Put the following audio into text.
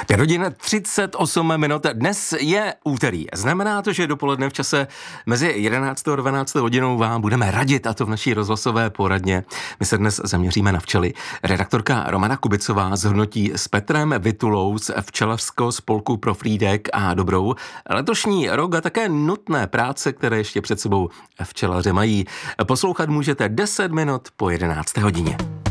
5 hodin 38 minut. Dnes je úterý. Znamená to, že dopoledne v čase mezi 11. a 12. hodinou vám budeme radit, a to v naší rozhlasové poradně. My se dnes zaměříme na včely. Redaktorka Romana Kubicová zhodnotí s Petrem Vytulou z včelařského spolku Profrídek a Dobrou letošní rok a také nutné práce, které ještě před sebou včelaře mají. Poslouchat můžete 10 minut po 11. hodině.